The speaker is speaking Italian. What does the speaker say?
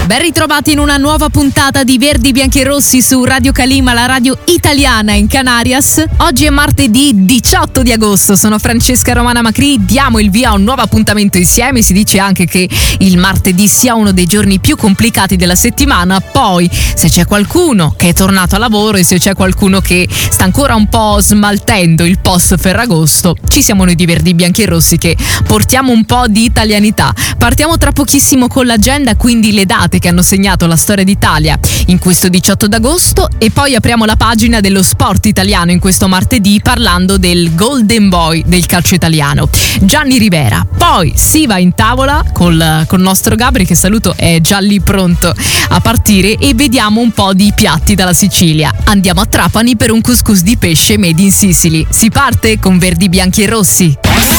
Ben ritrovati in una nuova puntata di Verdi, Bianchi e Rossi su Radio Calima, la radio italiana in Canarias. Oggi è martedì 18 di agosto, sono Francesca Romana Macri, diamo il via a un nuovo appuntamento insieme. Si dice anche che il martedì sia uno dei giorni più complicati della settimana, poi se c'è qualcuno che è tornato a lavoro e se c'è qualcuno che sta ancora un po' smaltendo il post Ferragosto, ci siamo noi di Verdi, Bianchi e Rossi che portiamo un po' di italianità. Partiamo tra pochissimo con l'agenda, quindi le date che hanno segnato la storia d'Italia in questo 18 d'agosto, e poi apriamo la pagina dello sport italiano in questo martedì parlando del Golden Boy del calcio italiano, Gianni Rivera. Poi si va in tavola col nostro Gabri, che saluto, è già lì pronto a partire, e vediamo un po' di piatti dalla Sicilia. Andiamo a Trapani per un couscous di pesce made in Sicily. Si parte con Verdi, Bianchi e Rossi.